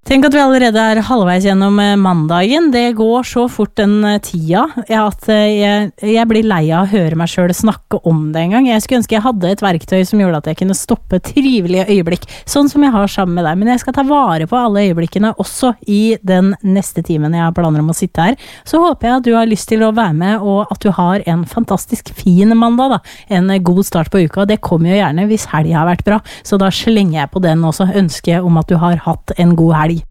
Tenk at vi allerede halvveis gjennom mandagen. Det går så fort den tida at jeg blir lei av å høre meg selv snakke om det en gang. Jeg skulle ønske jeg hadde et verktøy som gjorde at jeg kunne stoppe trivelige øyeblikk, sånn som jeg har sammen med deg. Men jeg skal ta vare på alle øyeblikkene også i den neste timen jeg har planer om å sitte her. Så håper jeg at du har lyst til å være med, og at du har en fantastisk fin mandag da. En god start på uka. Det kommer jo gjerne hvis helgen har vært bra, så da slenger jeg på den også. Ønsker om at du har hatt en god helg.